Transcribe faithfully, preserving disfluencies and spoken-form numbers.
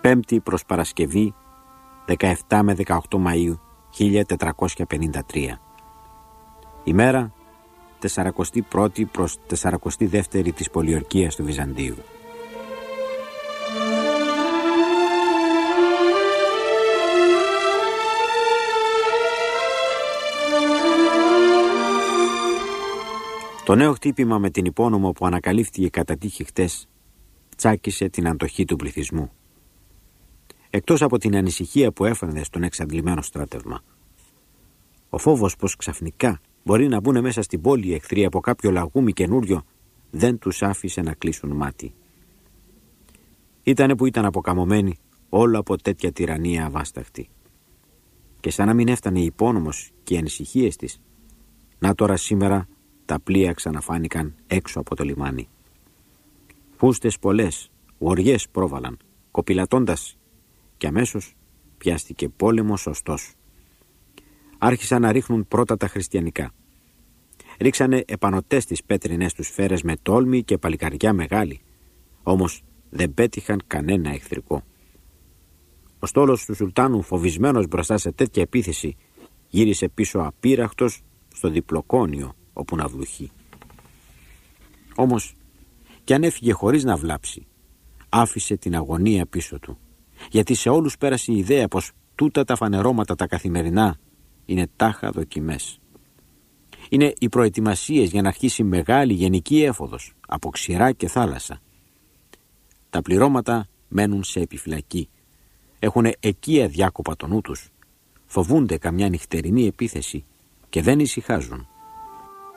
Πέμπτη προς Παρασκευή, δεκαεπτά με δεκαοκτώ Μαΐου χίλια τετρακόσια πενήντα τρία. Ημέρα τεσσαρακοστή πρώτη προς τεσσαρακοστή δεύτερη της πολιορκίας του Βυζαντίου. Το νέο χτύπημα με την υπόνομο που ανακαλύφθηκε κατά τύχη χτες τσάκισε την αντοχή του πληθυσμού. Εκτός από την ανησυχία που έφερνε στον εξαντλημένο στράτευμα, ο φόβος πως ξαφνικά μπορεί να μπουν μέσα στην πόλη οι εχθροί από κάποιο λαγούμι καινούριο δεν τους άφησε να κλείσουν μάτι. Ήτανε που ήταν αποκαμωμένοι όλο από τέτοια τυραννία αβάσταχτη. Και σαν να μην έφτανε η υπόνομος και οι ανησυχίες της, να τώρα σήμερα τα πλοία ξαναφάνηκαν έξω από το λιμάνι. Φούστες πολλές, γοριές πρόβαλαν, κοπηλατώντας, και αμέσως πιάστηκε πόλεμος σωστός. Άρχισαν να ρίχνουν πρώτα τα χριστιανικά. Ρίξανε επανωτές τις πέτρινες τους σφαίρες με τόλμη και παλικαριά μεγάλη, όμως δεν πέτυχαν κανένα εχθρικό. Ο στόλος του Σουλτάνου, φοβισμένος μπροστά σε τέτοια επίθεση, γύρισε πίσω απείραχτος στο διπλοκόνιο όπου να βλουχεί. Όμως, κι αν έφυγε χωρίς να βλάψει, άφησε την αγωνία πίσω του, γιατί σε όλους πέρασε η ιδέα πως τούτα τα φανερώματα τα καθημερινά είναι τάχα δοκιμές. Είναι οι προετοιμασίες για να αρχίσει μεγάλη γενική έφοδος από ξηρά και θάλασσα. Τα πληρώματα μένουν σε επιφυλακή. Έχουν εκεί αδιάκοπα το νου τους. Φοβούνται καμιά νυχτερινή επίθεση και δεν ησυχάζουν.